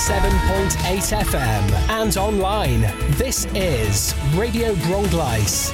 107.8 FM and online. This is Radio Bronglais.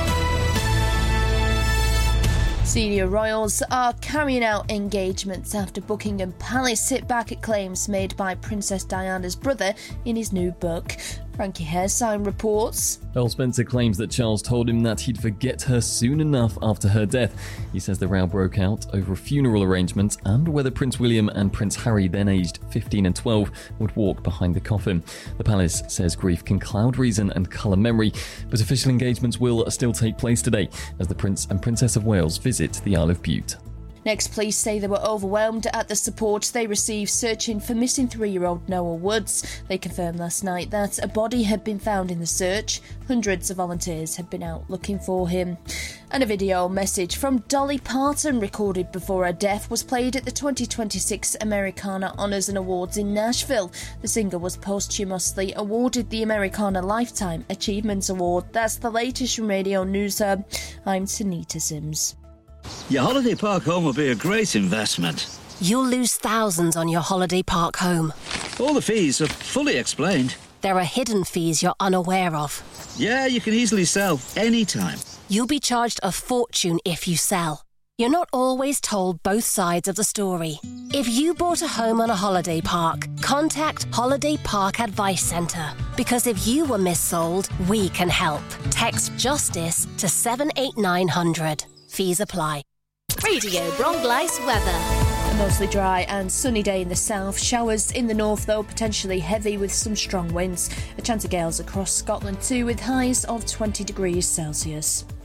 Senior royals are carrying out engagements after Buckingham Palace hit back at claims made by Princess Diana's brother in his new book. Frankie Haresign reports. Earl Spencer claims that Charles told him that he'd forget her soon enough after her death. He says the row broke out over funeral arrangements and whether Prince William and Prince Harry, then aged 15 and 12, would walk behind the coffin. The palace says grief can cloud reason and colour memory, but official engagements will still take place today as the Prince and Princess of Wales visit the Isle of Bute. Next, police say they were overwhelmed at the support they received searching for missing 3-year-old Noah Woods. They confirmed last night that a body had been found in the search. Hundreds of volunteers had been out looking for him. And a video message from Dolly Parton recorded before her death was played at the 2026 Americana Honours and Awards in Nashville. The singer was posthumously awarded the Americana Lifetime Achievements Award. That's the latest from Radio News Hub. I'm Tanita Sims. Your holiday park home will be a great investment. You'll lose thousands on your holiday park home. All the fees are fully explained. There are hidden fees you're unaware of. Yeah, you can easily sell anytime. You'll be charged a fortune if you sell. You're not always told both sides of the story. If you bought a home on a holiday park, contact Holiday Park Advice Centre. Because if you were missold, we can help. Text JUSTICE to 78900. Fees apply. Radio Bronglais weather. A mostly dry and sunny day in the south. Showers in the north, though, potentially heavy with some strong winds. A chance of gales across Scotland too, with highs of 20 degrees Celsius.